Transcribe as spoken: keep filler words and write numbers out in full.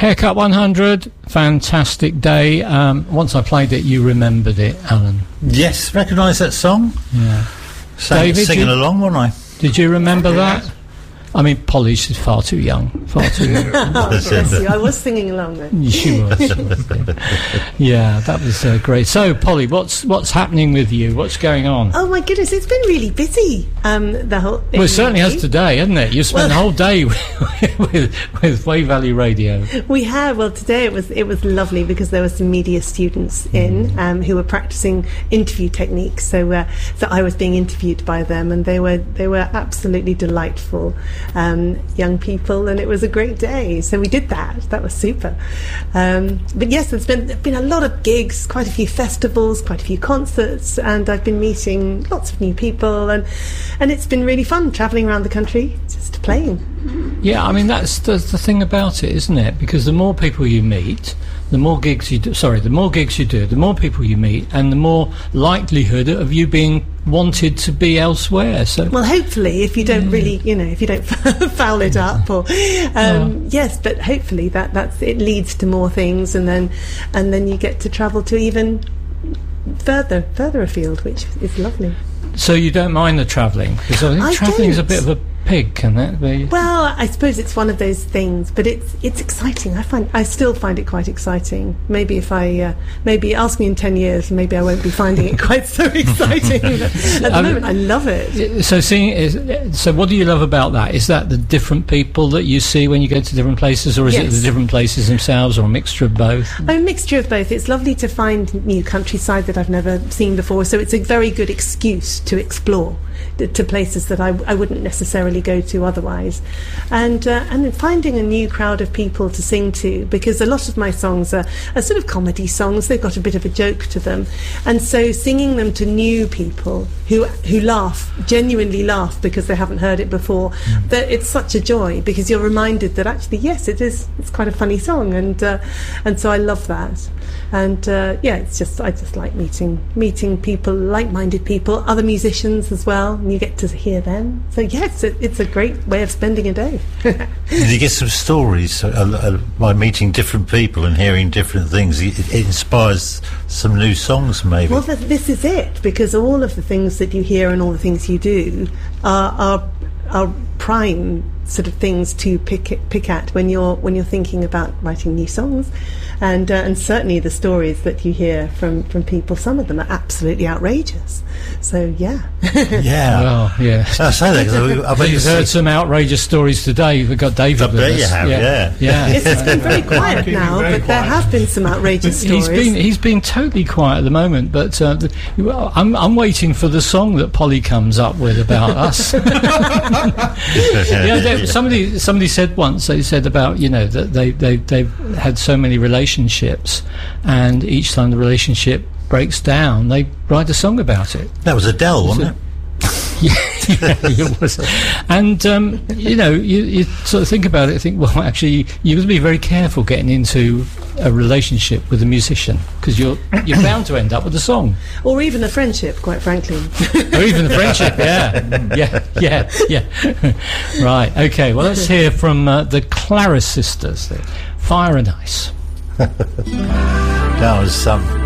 Haircut one hundred, fantastic day. Um, once I played it, you remembered it, Alan. Yes, recognise that song? Yeah. Sang, David, singing you, along, wasn't I? Did you remember that? I mean, Polly, she's far too young. Far too young. Oh, bless you. I was singing along then. She was. Yeah, that was uh, great. So, Polly, what's what's happening with you? What's going on? Oh my goodness, it's been really busy. Um, the whole. Well, it certainly has today, hasn't it? You spent well, the whole day with, with with Wave Valley Radio. We have. Well, today it was it was lovely because there were some media students in um, who were practicing interview techniques. So, uh, so I was being interviewed by them, and they were they were absolutely delightful. Um, young people, and it was a great day. So we did that. That was super. Um, but yes, there's been there've been a lot of gigs, quite a few festivals, quite a few concerts, and I've been meeting lots of new people, and and it's been really fun travelling around the country just playing. Yeah, I mean that's the, the thing about it, isn't it? Because the more people you meet, the more gigs you do. Sorry, the more gigs you do, the more people you meet, and the more likelihood of you being wanted to be elsewhere. So, well, hopefully, if you don't really, you know, if you don't foul it up, or um, yeah. yes, but hopefully that that's it leads to more things, and then and then you get to travel to even further further afield, which is lovely. So you don't mind the travelling, because I think travelling is a bit of a pig, can that be? Well, I suppose it's one of those things, but it's it's exciting. I find I still find it quite exciting. Maybe if I uh, maybe ask me in ten years, maybe I won't be finding it quite so exciting. But at the um, moment, I love it. So, seeing is so. What do you love about that? Is that the different people that you see when you go to different places, or is yes. it the different places themselves, or a mixture of both? A mixture of both. It's lovely to find new countryside that I've never seen before. So it's a very good excuse to explore to places that I, I wouldn't necessarily go to otherwise, and uh, and finding a new crowd of people to sing to, because a lot of my songs are, are sort of comedy songs. They've got a bit of a joke to them, and so singing them to new people who who laugh, genuinely laugh because they haven't heard it before, mm. that it's such a joy, because you're reminded that actually yes, it is it's quite a funny song, and uh, and so I love that. And uh, yeah, it's just I just like meeting meeting people, like-minded people, other musicians as well, and you get to hear them. So yes, it, it's a great way of spending a day. Did you get some stories uh, uh, by meeting different people and hearing different things? It, it inspires some new songs, maybe. Well, th- this is it, because all of the things that you hear and all the things you do are are, are prime sort of things to pick pick at when you're when you're thinking about writing new songs, and uh, and certainly the stories that you hear from from people, some of them are absolutely outrageous. So yeah, yeah, well, yeah. I say that because I bet you've heard some outrageous stories today. We've got David. I bet you have, yeah, yeah. yeah. It's, it's been very quiet now, but quiet. There have been some outrageous stories. He's been he's been totally quiet at the moment, but uh, the, well, I'm I'm waiting for the song that Polly comes up with about us. yeah, they, somebody somebody said once, they said about, you know, that they, they, they've had so many relationships, and each time the relationship breaks down, they write a song about it. That was Adele, wasn't it? yeah, yeah, it was. And, um, you know, you, you sort of think about it, think, well, actually, you must be very careful getting into a relationship with a musician, because you're you're bound to end up with a song, or even a friendship, quite frankly. Or even a friendship, yeah, yeah, yeah, yeah. Right. Okay. Well, let's hear from uh, the Claris sisters. Fire and Ice. That was some. Um